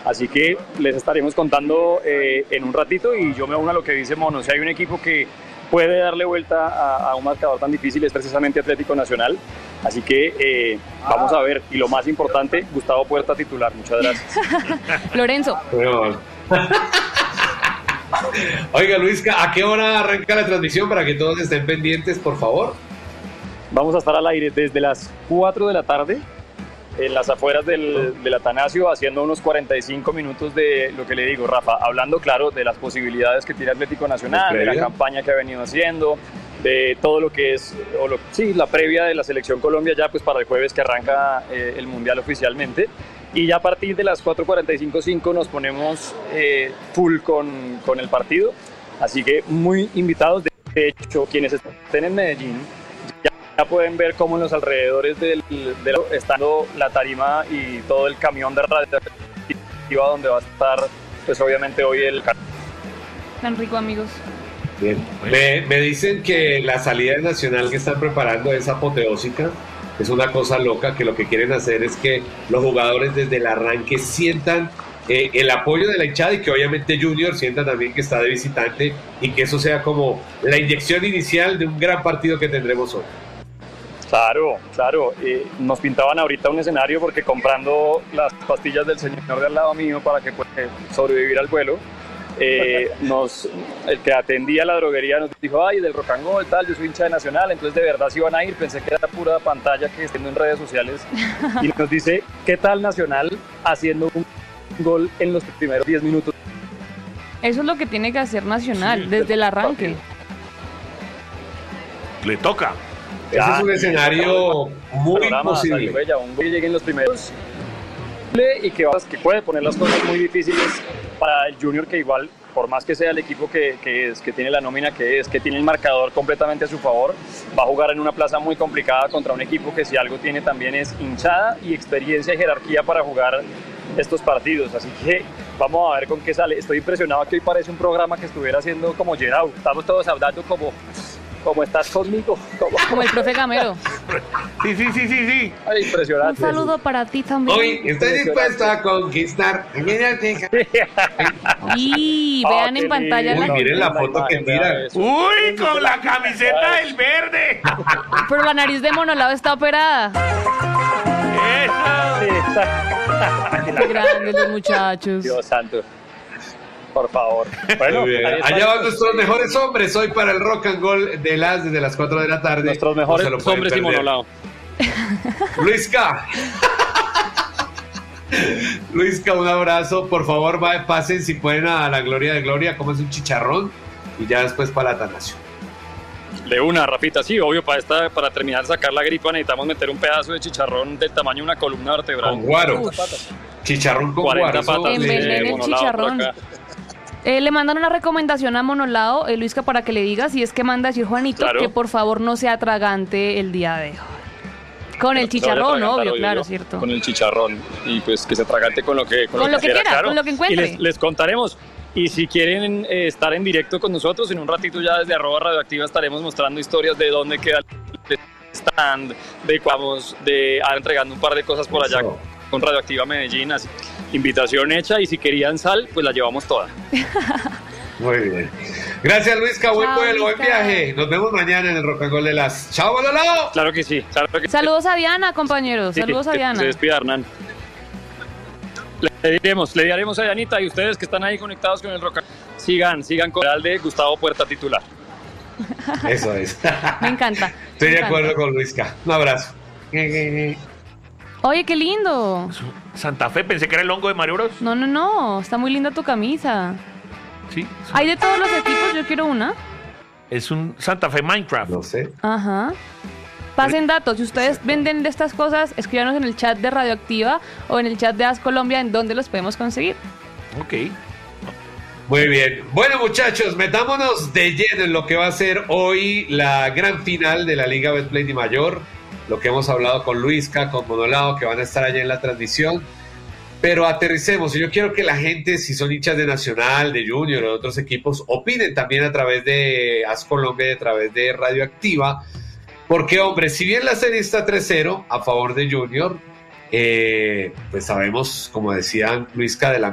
Así que les estaremos contando en un ratito, y yo me uno a lo que dice Mono. Si hay un equipo que puede darle vuelta a un marcador tan difícil, es precisamente Atlético Nacional. Así que vamos a ver. Y lo más importante, Gustavo Puerta titular. Muchas gracias. Lorenzo. Oiga, Luisca, ¿a qué hora arranca la transmisión para que todos estén pendientes, por favor? Vamos a estar al aire desde las 4 de la tarde en las afueras del Atanasio, haciendo unos 45 minutos de lo que le digo, Rafa, hablando, claro, de las posibilidades que tiene Atlético Nacional, de la campaña que ha venido haciendo, de todo lo que es, la previa de la Selección Colombia ya pues para el jueves que arranca el Mundial oficialmente. Y ya a partir de las 4:45-5 nos ponemos full con el partido. Así que muy invitados. De hecho, quienes estén en Medellín ya pueden ver cómo en los alrededores estando la tarima y todo el camión de radioactiva donde va a estar, pues obviamente hoy el... Tan rico, amigos. Bien. Me dicen que la salida nacional que están preparando es apoteósica. Es una cosa loca, que lo que quieren hacer es que los jugadores desde el arranque sientan el apoyo de la hinchada, y que obviamente Junior sienta también que está de visitante, y que eso sea como la inyección inicial de un gran partido que tendremos hoy. Claro. Nos pintaban ahorita un escenario porque comprando las pastillas del señor de al lado mío para que pueda sobrevivir al vuelo, el que atendía la droguería nos dijo, ay, del Rock and Roll, tal, yo soy hincha de Nacional, entonces de verdad sí iban a ir, pensé que era pura pantalla que estén en redes sociales, y nos dice, ¿qué tal Nacional haciendo un gol en los primeros 10 minutos? Eso es lo que tiene que hacer Nacional, desde el arranque. Le toca. Ese es un escenario muy posible. Un gol que llegue en los primeros y que puede poner las cosas muy difíciles para el Junior, que igual, por más que sea el equipo que tiene la nómina que tiene el marcador completamente a su favor, va a jugar en una plaza muy complicada contra un equipo que si algo tiene también es hinchada y experiencia y jerarquía para jugar estos partidos. Así que vamos a ver con qué sale. Estoy impresionado que hoy parece un programa que estuviera haciendo como Gerard. Estamos todos hablando como estás conmigo. Como el profe Gamero. Sí. Ay, impresionante. Un saludo para ti también. Hoy estoy dispuesto a conquistar. Y vean en pantalla. Uy, miren la foto que tiran. Uy, con la camiseta del verde. Pero la nariz de Monolao está operada. Eso. Qué grandes los muchachos. Dios santo. Por favor. Bueno, allá van nuestros mejores hombres hoy para el Rock and Roll desde las 4 de la tarde. Nuestros mejores hombres y Monolao. Luisca, un abrazo. Por favor, pasen si pueden a la Gloria de Gloria, comen un chicharrón y ya después para la Atanasio. De una, Rafita, sí, obvio, para terminar de sacar la gripa necesitamos meter un pedazo de chicharrón del tamaño de una columna vertebral. Con guaro. Chicharrón con 40 guaro. patas. Envenenen el chicharrón. Le mandan una recomendación a Monolao, Luisca, para que le diga, si es que manda a decir Juanito, claro, que por favor no sea atragante el día de hoy. Con el chicharrón, obvio, claro, cierto. Con el chicharrón, y pues que se atragante con lo que quiera, claro, con lo que encuentre. Y les contaremos. Y si quieren estar en directo con nosotros, en un ratito ya desde @radioactiva estaremos mostrando historias de dónde queda el stand, de entregando un par de cosas por allá con Radioactiva Medellín. Así, invitación hecha, y si querían sal, pues la llevamos toda. Muy bien. Gracias, Luisca. Buen vuelo, buen viaje. Nos vemos mañana en el Rock and Roll de las... ¡Chao, Monolao! Claro que sí. Saludos a Diana, compañeros. Saludos a Diana. Se despida Hernán. Le diremos a Dianita, y ustedes que están ahí conectados con el Rock and Roll, sigan con el de Gustavo Puerta titular. Eso es. Me encanta. Estoy de acuerdo con Luisca. Un abrazo. Oye, qué lindo. Santa Fe, pensé que era el hongo de Mario Bros. No, está muy linda tu camisa. Sí. Hay de todos los equipos, yo quiero una. Es un Santa Fe Minecraft. No sé. Ajá. Pasen datos. Si ustedes venden de estas cosas, escríbanos en el chat de Radioactiva o en el chat de As Colombia en dónde los podemos conseguir. Ok. Muy bien. Bueno, muchachos, metámonos de lleno en lo que va a ser hoy la gran final de la Liga Betplay de Mayor. Lo que hemos hablado con Luisca, con Monolao, que van a estar allá en la transmisión. Pero aterricemos, y yo quiero que la gente, si son hinchas de Nacional, de Junior o de otros equipos, opinen también a través de As Colombia y a través de Radioactiva. Porque, hombre, si bien la serie está 3-0 a favor de Junior, pues sabemos, como decían Luisca, de la